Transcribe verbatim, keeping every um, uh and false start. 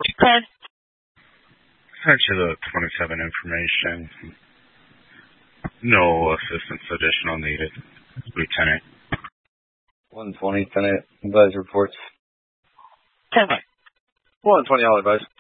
ten. Sent you the twenty-seven information. No assistance additional needed. Lieutenant. one twenty, Lieutenant. Advise reports. ten. one twenty, all advice.